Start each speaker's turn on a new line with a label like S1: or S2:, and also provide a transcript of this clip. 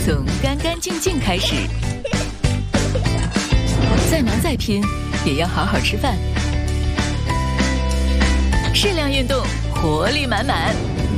S1: 从干干净净开始。再忙再拼，也要好好吃饭。适量运动，活力满满。